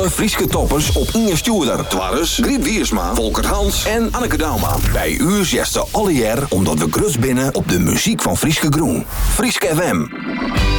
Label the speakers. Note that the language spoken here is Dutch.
Speaker 1: grote Frieske toppers op Inge Stuurder. Twarres, Griet Wiersma, Volker Hans en Anneke Dauma. Bij u zesde alle jaar omdat we grutst binnen op de muziek van Frieske Groen. Frieske FM.